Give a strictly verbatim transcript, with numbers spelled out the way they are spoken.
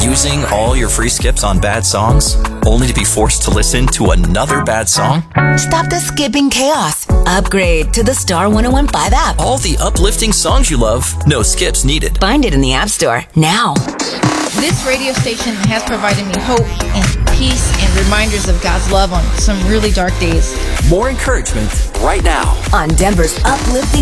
using all your free skips on bad songs, only to be forced to listen to another bad song? Stop the skipping chaos. Upgrade to the Star one oh one five app. All the uplifting songs you love, no skips needed. Find it in the App Store now. This radio station has provided me hope and peace and reminders of God's love on some really dark days. More encouragement right now on Denver's uplifting